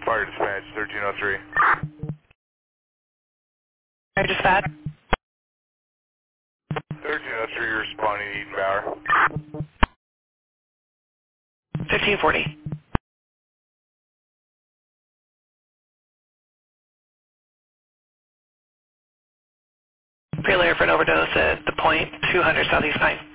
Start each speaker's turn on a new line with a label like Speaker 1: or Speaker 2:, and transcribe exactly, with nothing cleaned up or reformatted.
Speaker 1: Fire dispatch, thirteen oh three.
Speaker 2: Fire dispatch.
Speaker 1: thirteen oh three, responding to Eden Bower.
Speaker 2: fifteen forty. Preloader for an overdose at the point two hundred Southeast nine.